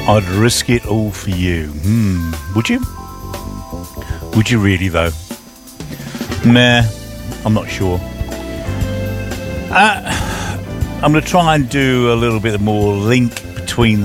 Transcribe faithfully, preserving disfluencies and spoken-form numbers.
I'd risk it all for you. Hmm. Would you? Would you really, though? Nah, I'm not sure. Uh, I'm going to try and do a little bit more link between